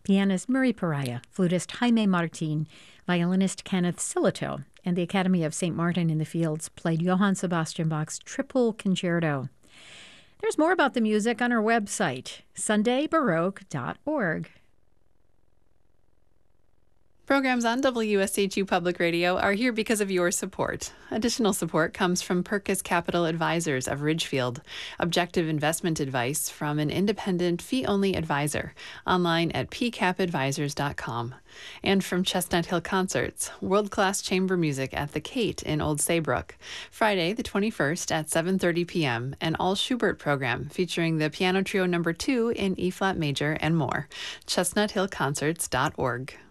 pianist Murray Pariah, flutist Jaime Martin, violinist Kenneth Silito, and the Academy of St. Martin in the Fields played Johann Sebastian Bach's Triple Concerto. There's more about the music on our website, sundaybaroque.org. Programs on WSHU Public Radio are here because of your support. Additional support comes from Perkis Capital Advisors of Ridgefield, objective investment advice from an independent fee-only advisor, online at pcapadvisors.com. And from Chestnut Hill Concerts, world-class chamber music at the Kate in Old Saybrook, Friday the 21st at 7:30 p.m., an all-Schubert program featuring the Piano Trio No. 2 in E-flat major and more. ChestnutHillConcerts.org.